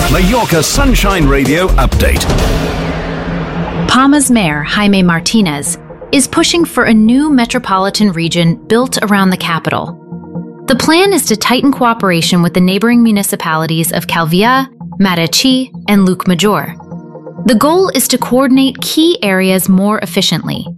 Mallorca Sunshine Radio update. Palma's mayor, Jaime Martinez, is pushing for a new metropolitan region built around the capital. The plan is to tighten cooperation with the neighboring municipalities of Calviá, Marratxí, and Llucmajor. The goal is to coordinate key areas more efficiently,